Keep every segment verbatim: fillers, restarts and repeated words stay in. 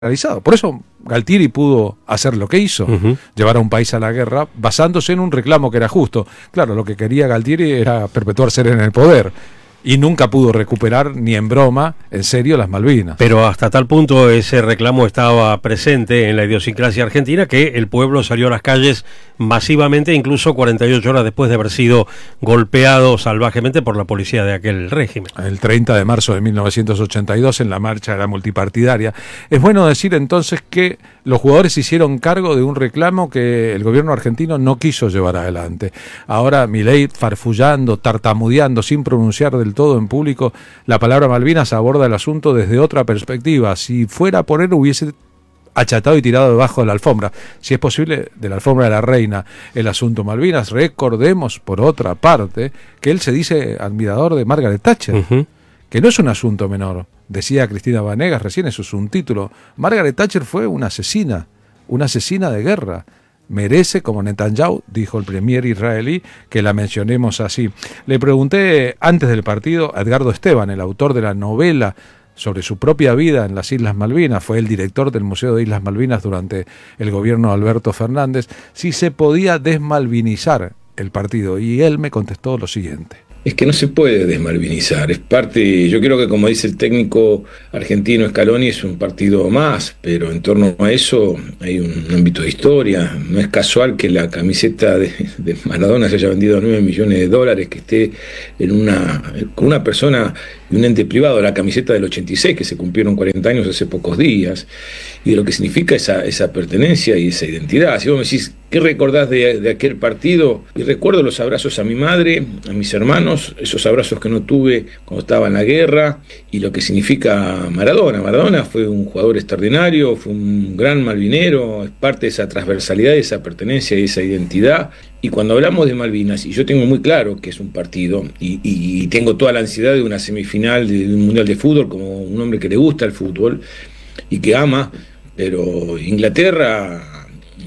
realizado. Por eso Galtieri pudo hacer lo que hizo, uh-huh. llevar a un país a la guerra basándose en un reclamo que era justo. Claro, lo que quería Galtieri era perpetuarse en el poder y nunca pudo recuperar ni en broma, en serio, las Malvinas. Pero hasta tal punto ese reclamo estaba presente en la idiosincrasia argentina que el pueblo salió a las calles masivamente, incluso cuarenta y ocho horas después de haber sido golpeado salvajemente por la policía de aquel régimen. El treinta de marzo de mil novecientos ochenta y dos, en la marcha de la multipartidaria. Es bueno decir entonces que los jugadores hicieron cargo de un reclamo que el gobierno argentino no quiso llevar adelante. Ahora Milei, farfullando, tartamudeando, sin pronunciar del todo en público la palabra Malvinas, aborda el asunto desde otra perspectiva. Si fuera por él, hubiese achatado y tirado debajo de la alfombra, si es posible, de la alfombra de la reina, el asunto Malvinas. Recordemos, por otra parte, que él se dice admirador de Margaret Thatcher, uh-huh. que no es un asunto menor. Decía Cristina Vanegas recién, eso es un título. Margaret Thatcher fue una asesina, una asesina de guerra. Merece, como Netanyahu, dijo el premier israelí, que la mencionemos así. Le pregunté antes del partido a Edgardo Esteban, el autor de la novela sobre su propia vida en las Islas Malvinas, fue el director del Museo de Islas Malvinas durante el gobierno de Alberto Fernández, si se podía desmalvinizar el partido, y él me contestó lo siguiente. Es que no se puede desmalvinizar, es parte, yo creo que como dice el técnico argentino Scaloni, es un partido más, pero en torno a eso hay un ámbito de historia. No es casual que la camiseta de, de Maradona se haya vendido a nueve millones de dólares, que esté en una con una persona y un ente privado, la camiseta del ochenta y seis, que se cumplieron cuarenta años hace pocos días, y de lo que significa esa, esa pertenencia y esa identidad. Si vos me decís, ¿qué recordás de, de aquel partido? Y recuerdo los abrazos a mi madre, a mis hermanos, esos abrazos que no tuve cuando estaba en la guerra, y lo que significa Maradona. Maradona fue un jugador extraordinario, fue un gran malvinero, es parte de esa transversalidad, de esa pertenencia y esa identidad. Y cuando hablamos de Malvinas, y yo tengo muy claro que es un partido, y, y, y tengo toda la ansiedad de una semifinal de un mundial de fútbol, como un hombre que le gusta el fútbol y que ama, pero Inglaterra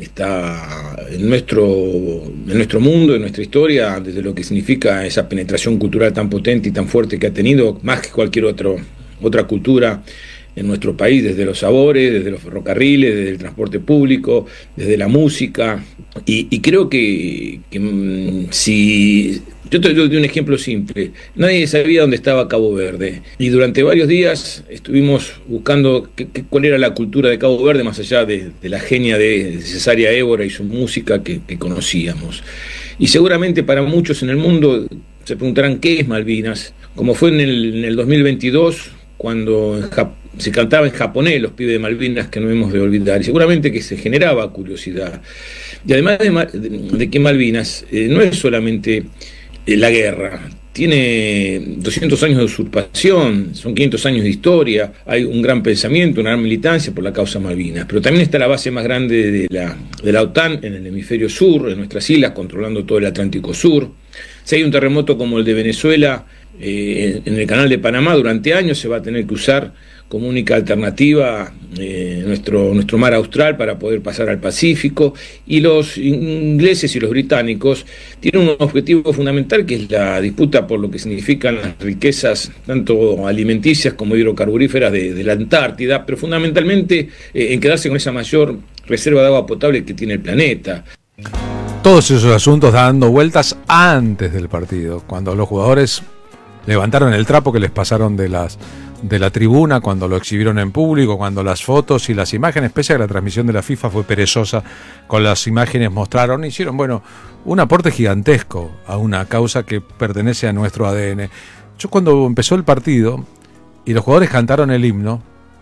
está en nuestro, en nuestro mundo, en nuestra historia, desde lo que significa esa penetración cultural tan potente y tan fuerte que ha tenido, más que cualquier otro, otra cultura en nuestro país, desde los sabores, desde los ferrocarriles, desde el transporte público, desde la música, y, y creo que, que mmm, si... Yo te doy un ejemplo simple. Nadie sabía dónde estaba Cabo Verde, y durante varios días estuvimos buscando qué, qué, cuál era la cultura de Cabo Verde, más allá de, de la genia de Cesárea Évora y su música que, que conocíamos. Y seguramente para muchos en el mundo se preguntarán qué es Malvinas, como fue en el, en el dos mil veintidós, cuando en Japón se cantaba en japonés los pibes de Malvinas, que no hemos de olvidar, y seguramente que se generaba curiosidad. Y además de, de, de que Malvinas eh, no es solamente eh, la guerra, tiene doscientos años de usurpación, son quinientos años de historia, hay un gran pensamiento, una gran militancia por la causa Malvinas, pero también está la base más grande de la, de la OTAN en el hemisferio sur, en nuestras islas, controlando todo el Atlántico Sur. Si hay un terremoto como el de Venezuela, eh, en el canal de Panamá, durante años se va a tener que usar como única alternativa eh, nuestro, nuestro mar austral para poder pasar al Pacífico, y los ingleses y los británicos tienen un objetivo fundamental, que es la disputa por lo que significan las riquezas tanto alimenticias como hidrocarburíferas de, de la Antártida, pero fundamentalmente eh, en quedarse con esa mayor reserva de agua potable que tiene el planeta. Todos esos asuntos dando vueltas antes del partido, cuando los jugadores levantaron el trapo que les pasaron de las de la tribuna, cuando lo exhibieron en público, cuando las fotos y las imágenes, pese a que la transmisión de la FIFA fue perezosa, con las imágenes mostraron, hicieron, bueno, un aporte gigantesco a una causa que pertenece a nuestro A D N. Yo cuando empezó el partido y los jugadores cantaron el himno,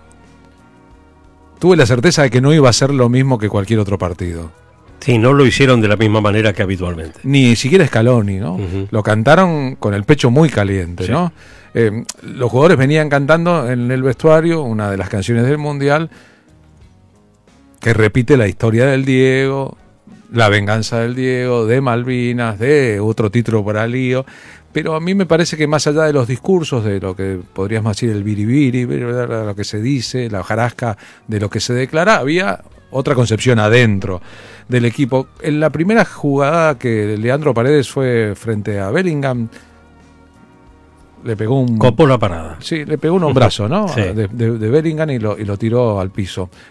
tuve la certeza de que no iba a ser lo mismo que cualquier otro partido. Sí, no lo hicieron de la misma manera que habitualmente. Ni siquiera Scaloni, ¿no? Uh-huh. Lo cantaron con el pecho muy caliente, sí. ¿no? Eh, los jugadores venían cantando en el vestuario una de las canciones del Mundial que repite la historia del Diego, la venganza del Diego, de Malvinas, de otro título para Lío. Pero a mí me parece que más allá de los discursos, de lo que podríamos decir el biribiri, de lo que se dice, la hojarasca de lo que se declara, había otra concepción adentro del equipo. En la primera jugada que Leandro Paredes fue frente a Bellingham, le pegó un... Copó la parada. Sí, le pegó un hombrazo, ¿no? Sí. De, de, de Bellingham y lo, y lo tiró al piso.